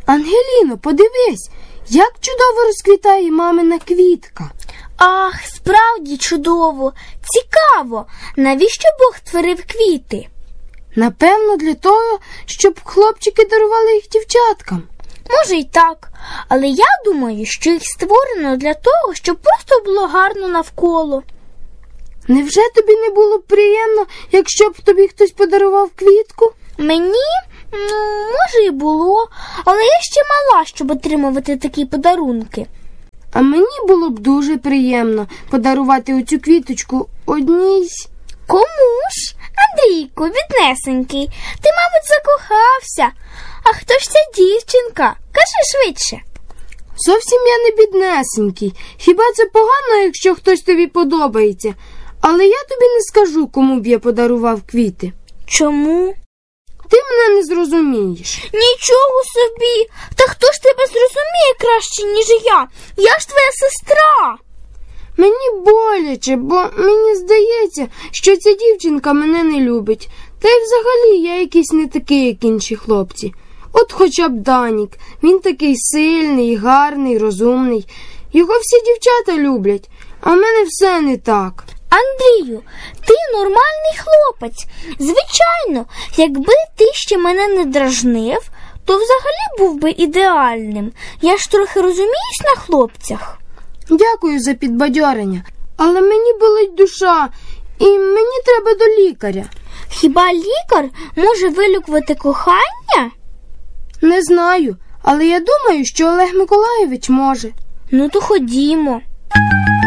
Ангеліно, подивись, як чудово розквітає мамина квітка. Ах, справді чудово, цікаво, навіщо Бог створив квіти? Напевно, для того, щоб хлопчики дарували їх дівчаткам. Може й так, але я думаю, що їх створено для того, щоб просто було гарно навколо. Невже тобі не було б приємно, якщо б тобі хтось подарував квітку? Мені? Може і було, але я ще мала, щоб отримувати такі подарунки. А мені було б дуже приємно подарувати оцю квіточку одній. Кому ж? Андрійку, біднесенький, ти, мабуть, закохався. А хто ж ця дівчинка? Кажи швидше. Зовсім я не біднесенький. Хіба це погано, якщо хтось тобі подобається? Але я тобі не скажу, кому б я подарував квіти. Чому? Ти мене не зрозумієш. Нічого собі! Та хто ж тебе зрозуміє краще, ніж я? Я ж твоя сестра. Мені боляче, бо мені здається, що ця дівчинка мене не любить. Та й взагалі я якийсь не такий, як інші хлопці. От хоча б Данік. Він такий сильний, гарний, розумний. Його всі дівчата люблять, а в мене все не так. Андрію, ти нормальний хлопець. Звичайно, якби ти ще мене не дражнив, то взагалі був би ідеальним. Я ж трохи розуміюсь на хлопцях. Дякую за підбадьорення, але мені болить душа, і мені треба до лікаря. Хіба лікар може вилікувати кохання? Не знаю, але я думаю, що Олег Миколайович може. Ну то ходімо.